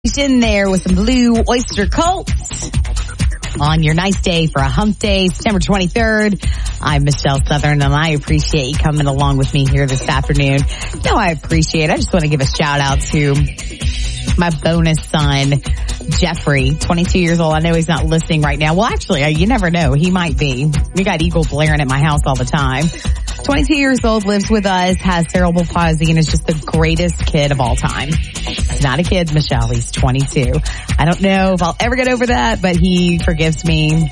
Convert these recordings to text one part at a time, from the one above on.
In there with some Blue Oyster Cult on your nice day for a hump day, September 23rd. I'm Michelle Southern, and I appreciate you coming along with me here this afternoon. No, I appreciate it. I just want to give a shout out to my bonus son, Jeffrey, 22 years old. I know he's not listening right now. Well, actually, you never know. He might be. We got eagles blaring at my house all the time. 22 years old, lives with us, has cerebral palsy, and is just the greatest kid of all time. He's not a kid, Michelle. He's 22. I don't know if I'll ever get over that, but he forgives me.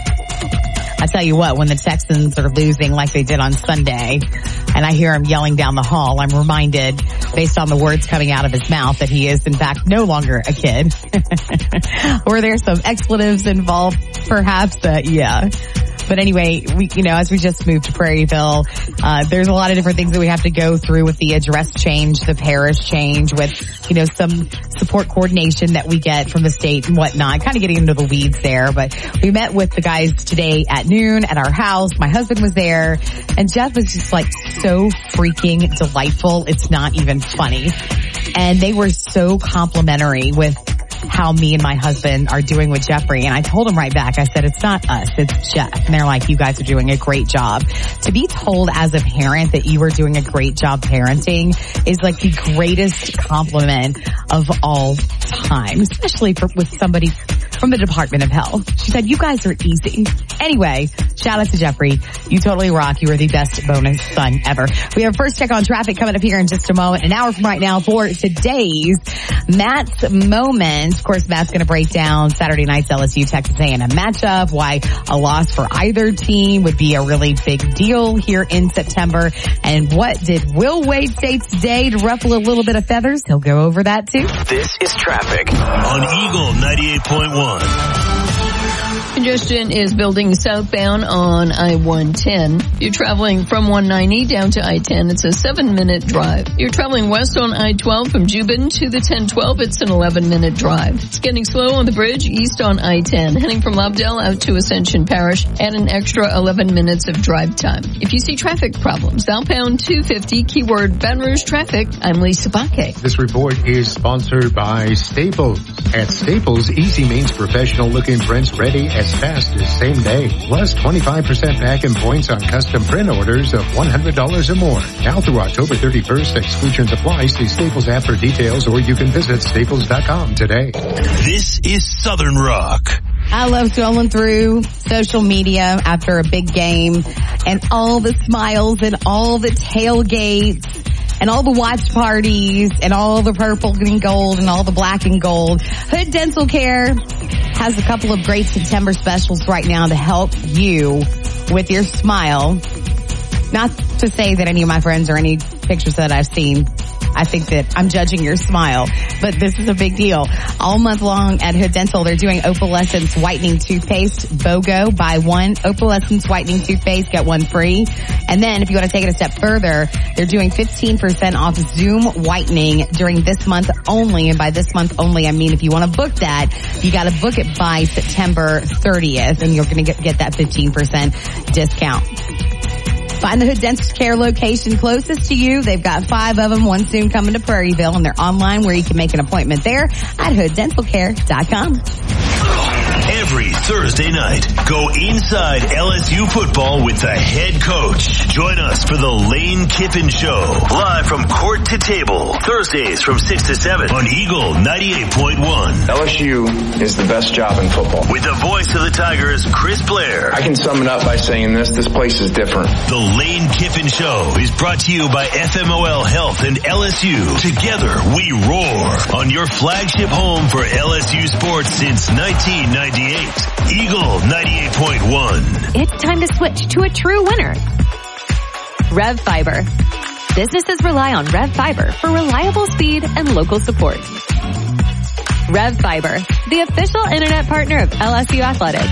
I tell you what, when the Texans are losing like they did on Sunday, and I hear him yelling down the hall, I'm reminded, based on the words coming out of his mouth, that he is, in fact, no longer a kid. Were there some expletives involved, perhaps? Yeah. But anyway, as we just moved to Prairieville, there's a lot of different things that we have to go through with the address change, the parish change, with, some support coordination that we get from the state and whatnot. Kind of getting into the weeds there, but we met with the guys today at noon at our house. My husband was there, and Jeff was just like so freaking delightful. It's not even funny. And they were so complimentary with how me and my husband are doing with Jeffrey. And I told him right back, I said, it's not us, it's Jeff. And they're like, you guys are doing a great job. To be told as a parent that you are doing a great job parenting is like the greatest compliment of all time, especially with somebody from the Department of Health. She said, you guys are easy. Anyway, shout out to Jeffrey. You totally rock. You are the best bonus son ever. We have first check on traffic coming up here in just a moment. An hour from right now for today's Matt's Moments. Of course, Matt's going to break down Saturday night's LSU Texas A&M matchup, why a loss for either team would be a really big deal here in September, and what did Will Wade say today to ruffle a little bit of feathers. He'll go over that too. This is traffic on Eagle 98.1. Congestion is building southbound on I-110. You're traveling from 190 down to I-10. It's a 7-minute drive. You're traveling west on I-12 from Jubin to the 1012. It's an 11-minute drive. It's getting slow on the bridge east on I-10. Heading from Lovedale out to Ascension Parish. Add an extra 11 minutes of drive time. If you see traffic problems, southbound 250, keyword Baton Rouge traffic. I'm Lisa Baque. This report is sponsored by Staples. At Staples, easy means professional-looking prints ready as fast as same day. Plus 25% back in points on custom print orders of $100 or more. Now through October 31st, exclusions apply. See Staples app for details, or you can visit staples.com today. This is Southern Rock. I love scrolling through social media after a big game and all the smiles and all the tailgates and all the watch parties and all the purple and gold and all the black and gold. Hood Dental Care has a couple of great September specials right now to help you with your smile. Not to say that any of my friends or any pictures that I've seen, I think that I'm judging your smile, but this is a big deal. All month long at Hood Dental, they're doing Opalescence Whitening Toothpaste, BOGO, buy one Opalescence Whitening Toothpaste, get one free. And then if you want to take it a step further, they're doing 15% off Zoom Whitening during this month only. And by this month only, I mean if you want to book that, you got to book it by September 30th, and you're going to get that 15% discount. Find the Hood Dental Care location closest to you. They've got 5 of them, one soon coming to Prairieville, and they're online where you can make an appointment there at hooddentalcare.com. Every Thursday night, go inside LSU football with the head coach. Join us for the Lane Kiffin Show, live from court to table, Thursdays from 6 to 7 on Eagle 98.1. LSU is the best job in football. With the voice of the Tigers, Chris Blair. I can sum it up by saying this place is different. The Lane Kiffin Show is brought to you by FMOL Health and LSU. Together, we roar on your flagship home for LSU sports since 1998. Eagle 98.1. It's time to switch to a true winner. Rev Fiber. Businesses rely on Rev Fiber for reliable speed and local support. Rev Fiber, the official internet partner of LSU Athletics.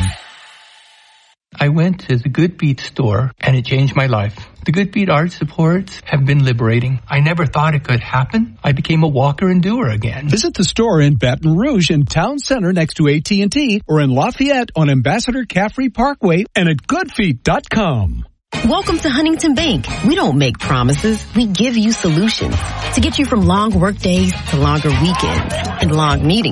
I went to the Good Beat store and it changed my life. The Good Beat art supports have been liberating. I never thought it could happen. I became a walker and doer again. Visit the store in Baton Rouge in Town Center next to AT&T, or in Lafayette on Ambassador Caffrey Parkway, and at goodfeet.com. Welcome to Huntington Bank. We don't make promises. We give you solutions to get you from long work days to longer weekends and long meetings.